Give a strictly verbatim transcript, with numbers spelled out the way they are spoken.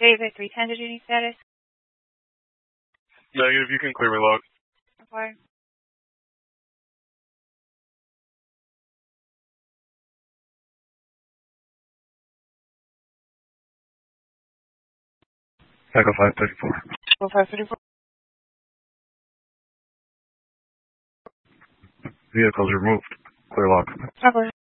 David, three ten to duty status. Negative, you can clear me log. Okay. Echo five thirty-four. Go five thirty-four. Vehicles removed. Clear log. Okay.